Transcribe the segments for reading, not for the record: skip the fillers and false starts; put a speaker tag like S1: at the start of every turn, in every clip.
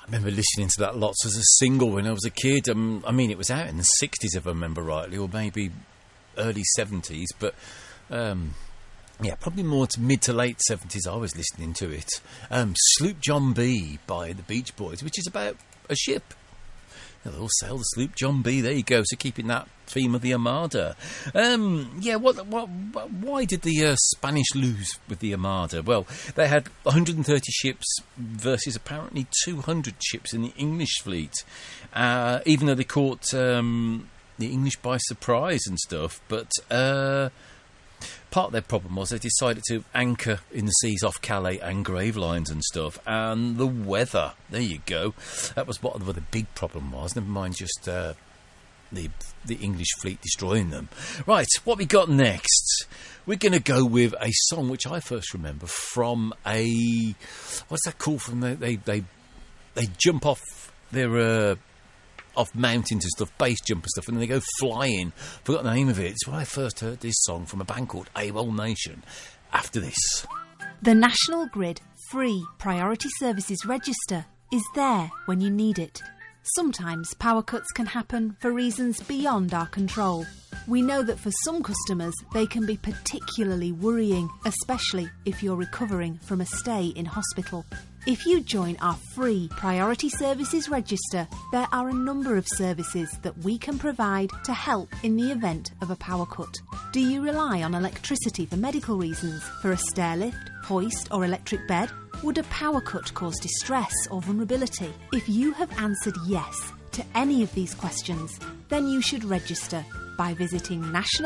S1: I remember listening to that lots as a single when I was a kid. I mean, it was out in the 60s, if I remember rightly, or maybe early 70s, but yeah, probably more to mid to late 70s I was listening to it. Sloop John B by the Beach Boys, which is about a ship. They all sail the sloop John B. There you go. So keeping that theme of the Armada. Yeah, why did the Spanish lose with the Armada? Well, they had 130 ships versus apparently 200 ships in the English fleet. Even though they caught the English by surprise and stuff, but part of their problem was they decided to anchor in the seas off Calais and Gravelines and stuff, and the weather. There you go. That was what the big problem was. Never mind just the English fleet destroying them. Right, what we got next? We're going to go with a song which I first remember from a... What's that called? From they jump off their... off mountains and stuff, base jump and stuff, and then they go flying. Forgot the name of it. It's when I first heard this song from a band called AWOL Nation. After this.
S2: The National Grid free Priority Services Register is there when you need it. Sometimes power cuts can happen for reasons beyond our control. We know that for some customers they can be particularly worrying, especially if you're recovering from a stay in hospital. If you join our free Priority Services Register, there are a number of services that we can provide to help in the event of a power cut. Do you rely on electricity for medical reasons, for a stair lift, hoist or electric bed? Would a power cut cause distress or vulnerability? If you have answered yes to any of these questions, then you should register by visiting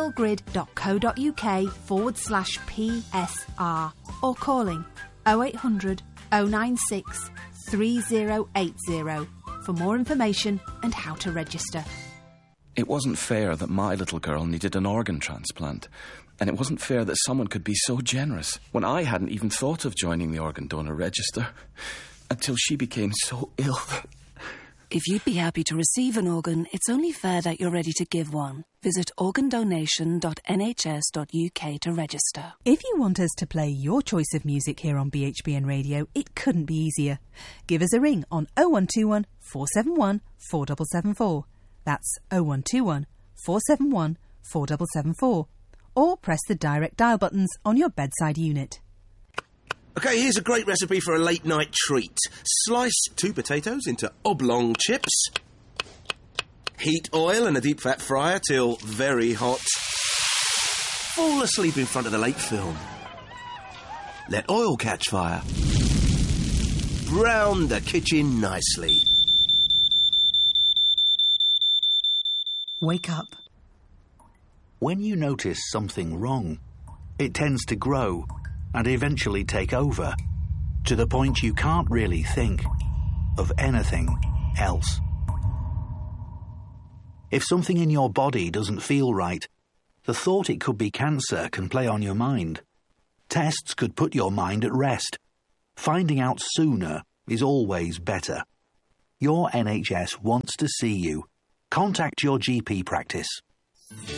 S2: nationalgrid.co.uk/PSR or calling 0800 096 3080 for more information and how to register.
S3: It wasn't fair that my little girl needed an organ transplant, and it wasn't fair that someone could be so generous when I hadn't even thought of joining the organ donor register until she became so ill.
S4: If you'd be happy to receive an organ, it's only fair that you're ready to give one. Visit organdonation.nhs.uk to register.
S5: If you want us to play your choice of music here on BHBN Radio, it couldn't be easier. Give us a ring on 0121 471 4774. That's 0121 471 4774. Or press the direct dial buttons on your bedside unit.
S6: OK, here's a great recipe for a late-night treat. Slice 2 potatoes into oblong chips. Heat oil in a deep-fat fryer till very hot. Fall asleep in front of the late film. Let oil catch fire. Brown the kitchen nicely.
S7: Wake up. When you notice something wrong, it tends to grow and eventually take over, to the point you can't really think of anything else. If something in your body doesn't feel right, the thought it could be cancer can play on your mind. Tests could put your mind at rest. Finding out sooner is always better. Your NHS wants to see you. Contact your GP practice.